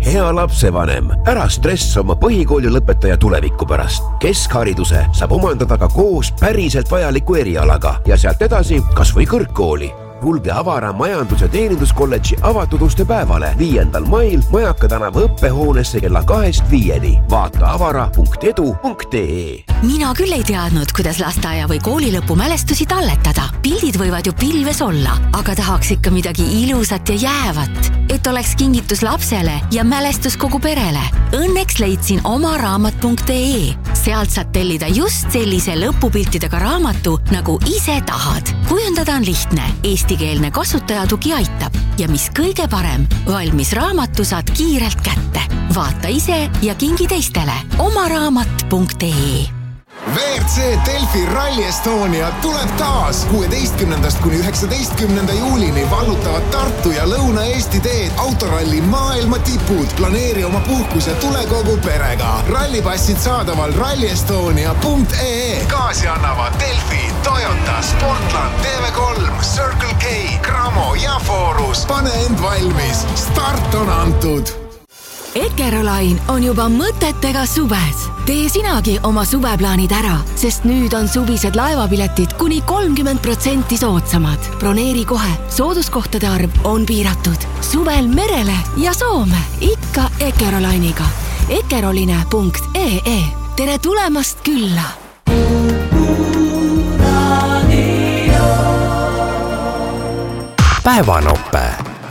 Hea lapsevanem, ära stress oma põhikooli lõpetaja tuleviku pärast. Keskhariduse saab omandada ka koos päriselt vajaliku erialaga ja sealt edasi kas või kõrgkooli. Kulge Avara majandus- ja teeninduskolledži avatud uste päevale 5. mail Majaka tänava õppehoonesse kella 2-5. Vaata avara.edu.ee. Mina küll ei teadnud, kuidas lasteaia või kooli lõpu mälestusi talletada. Pildid võivad ju pilves olla, aga tahaks ikka midagi ilusat ja jäävat, et oleks kingitus lapsele ja mälestus kogu perele. Õnneks leidsin omaraamat.ee. Sealt saad tellida just sellise lõpupiltidega raamatu, nagu ise tahad. Kujundada on lihtne. Eestikeelne kasutajatugi aitab. Ja mis kõige parem, valmis raamatu saad kiirelt kätte. Vaata ise ja kingi teistele. omaraamat.ee. WRC Delfi Rally Estonia tuleb taas 16. kuni 19. juulini vallutavad Tartu ja Lõuna-Eesti teed autoralli maailma tipud. Planeeri oma puhkus ja tule kogu perega. Rallipassid saadaval rallyestonia.ee. Gaasi annavad Delfi, Toyota, Sportland, TV3, Circle K, Cramo ja Forus. Pane end valmis. Start on antud. Eckerolain on juba mõtetega suves. Tee sinagi oma suveplaanid ära, sest nüüd on suvised laevapiletid kuni 30% soodsamad. Broneeri kohe, sooduskohtade arv on piiratud. Suvel merele ja Soome, ikka Eckerolainiga. Eckeroline.ee. Tere tulemast külla! Päevanoppe.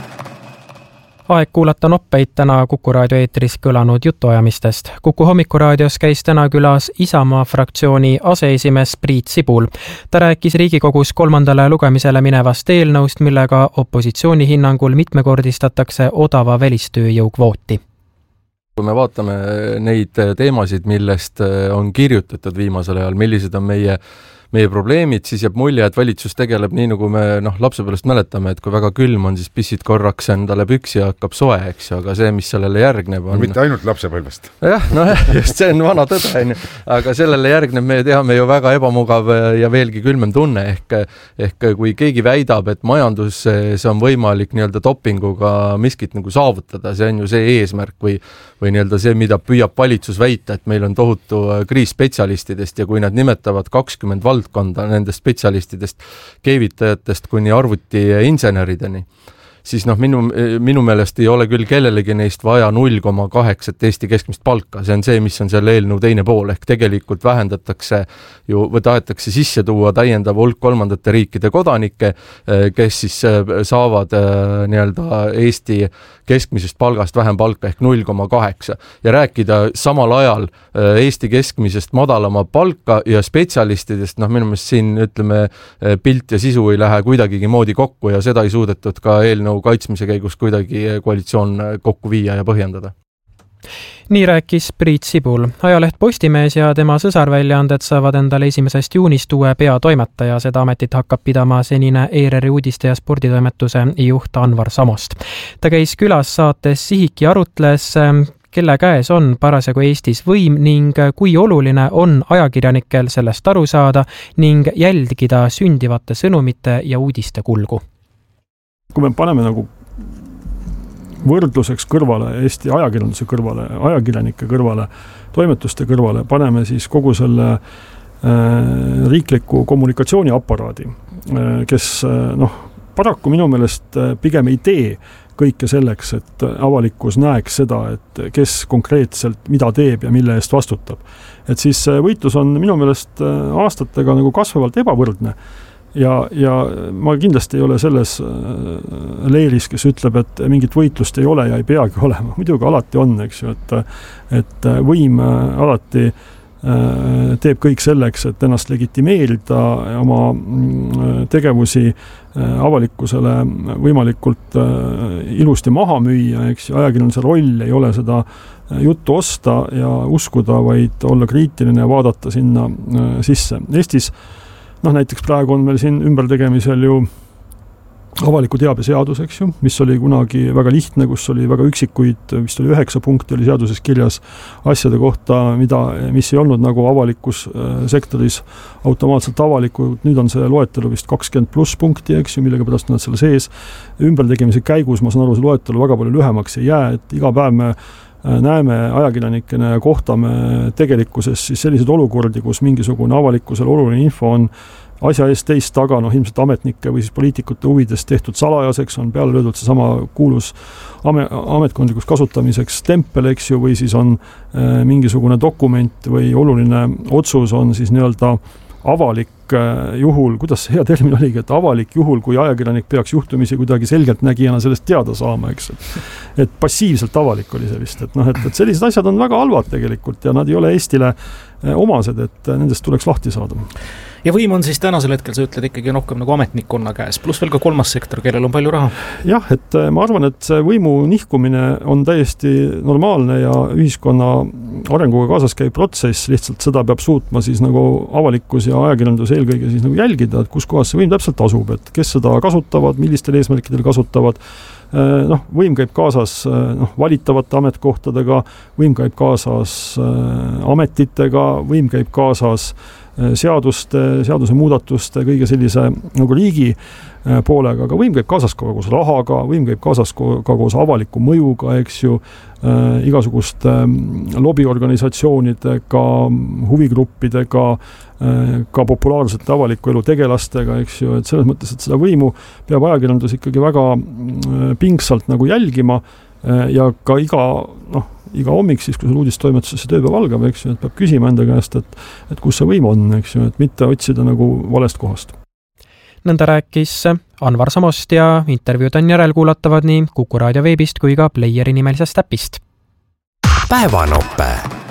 Aeg kuulata noppeid täna Kuku raadio eetris kõlanud jutuajamistest. Kuku hommikuraadios käis täna külas Isamaa fraktsiooni aseesimees Priit Sibul. Ta rääkis Riigikogus 3. lugemisele minevast eelnõust, millega opositsiooni hinnangul mitmekordistatakse odava välistööjõu kvooti. Kui me vaatame neid teemasid, millest on kirjutatud viimasel ajal, millised on meie probleemid, siis jääb mulje, et valitsus tegeleb nii, nagu me lapsepõlvest mäletame, et kui väga külm on, siis pissid korraks endale püksi ja hakkab soe, eks ju, aga see, mis sellele järgneb on... Mitte ainult lapsepõlvest. Jah, just see on vana tõde, aga sellele järgneb, me teame ju väga ebamugav ja veelgi külmem tunne, ehk kui keegi väidab, et majanduses on võimalik nii-öelda dopinguga miskit nagu saavutada, see on ju see eesmärk või nii-öelda see, mida püüab valitsus väita, et meil on tohutu kriis spetsialistidest ja kui nad nimetavad 20 valdkonda nendest spetsialistidest, keevitajatest kuni arvutiinsenerideni, siis minu meelest ei ole küll kellelegi neist vaja 0,8 Eesti keskmist palka. See on see, mis on selle eelnõu teine pool, ehk tegelikult vähendatakse ju, või tahetakse sisse tuua täiendav hulk kolmandate riikide kodanikke, kes siis saavad nii-öelda Eesti keskmisest palgast vähem palka ehk 0,8 ja rääkida samal ajal Eesti keskmisest madalama palka ja spetsialistidest, minu meelest siin ütleme pilt ja sisu ei lähe kuidagigi moodi kokku ja seda ei suudetud ka eelnõu kaitsmise käigus kuidagi koalitsioon kokku viia ja põhjendada. Nii rääkis Priit Sibul. Ajaleht Postimees ja tema sõsarväljaanded saavad endale 1. juunist uue peatoimetaja. Seda ametit hakkab pidama senine ERR uudiste ja sporditoimetuse juht Anvar Samost. Ta käis külas saates Sihik ja arutles, kelle käes on parasjagu Eestis võim ning kui oluline on ajakirjanikel sellest aru saada ning jälgida sündivate sõnumite ja uudiste kulgu. Kui me paneme nagu võrdluseks kõrvale, Eesti ajakirjanduse kõrvale, ajakirjanike kõrvale, toimetuste kõrvale, paneme siis kogu selle riikliku kommunikatsiooniaparaadi, kes paraku minu meelest pigem ei tee kõike selleks, et avalikkus näeks seda, et kes konkreetselt mida teeb ja mille eest vastutab. Et siis võitlus on minu meelest aastatega nagu kasvavalt ebavõrdne. Ja ma kindlasti ei ole selles leeris, kes ütleb, et mingit võitlust ei ole ja ei peagi olema. Muidugi alati on, eks ju, et võim alati teeb kõik selleks, et ennast legitimeerida oma tegevusi avalikkusele võimalikult ilusti maha müüa, eks ju, ajakirjanduse roll ei ole seda juttu osta ja uskuda, vaid olla kriitiline ja vaadata sinna sisse. Eestis näiteks praegu on meil siin ümbertegemisel ju avaliku teabe seadus, eks ju, mis oli kunagi väga lihtne, kus oli väga üksikuid, vist oli 9 punkti oli seaduses kirjas asjade kohta, mis ei olnud nagu avalikus sektoris automaatselt avalikud. Nüüd on see loetelu vist 20+ punkti, eks ju, millega pärast nad selle sees. Ümbertegemise käigus, ma saan aru, see loetelu väga palju lühemaks ei jää, et iga päev me näeme ajakirjanikena ja kohtame tegelikkuses siis selliseid olukordi, kus mingisugune avalikkusel oluline info on asja eest teist taga, ilmselt ametnike või siis poliitikute huvides tehtud salajaseks, on peale löödud see sama kuulus ametkondlikuks kasutamiseks tempel, eks ju, või siis on mingisugune dokument või oluline otsus on siis nii-öelda avalik juhul, kuidas see hea termin oligi, et avalik juhul, kui ajakirjanik peaks juhtumisi kuidagi selgelt nägijana sellest teada saama, eks. Et passiivselt avalik oli see vist, et sellised asjad on väga halvad tegelikult ja nad ei ole Eestile omased, et nendest tuleks lahti saada. Ja võim on siis tänasel hetkel, sa ütled ikkagi rohkem nagu ametnikkonna käes, pluss veel ka kolmas sektor, kellel on palju raha. Jah, et ma arvan, et see võimu nihkumine on täiesti normaalne ja ühiskonna arenguga kaasas käib protsess, lihtsalt seda peab suutma siis nagu avalikkus ja ajakirjandus eelkõige siis nagu jälgida, et kus kohas see võim täpselt asub, et kes seda kasutavad, millistel eesmärkidel kasutavad. Võim käib kaasas valitavate ametkohtadega, võim käib kaasas ametitega, võim käib kaasas seaduse muudatuste, kõige sellise nagu riigi poolega, aga võim käib kaasas ka koos rahaga, võim käib kaasas ka koos avaliku mõjuga, eks ju, igasuguste lobiorganisatsioonidega, huvigruppidega, ka populaarsete avaliku elu tegelastega, eks ju, et selles mõttes, et seda võimu peab ajakirjandus ikkagi väga pingsalt nagu jälgima ja ka iga hommik siis, kui sul uudistoimetusesse tööpäev algab, eks ju, et peab küsima enda käest, et kus see võim on, eks ju, et mitte otsida nagu valest kohast. Nõnda rääkis Anvar Samost ja intervjuud on järelkuulatavad nii Kuku Raadio veebist kui ka Playeri nimelisest äpist. Päevanope.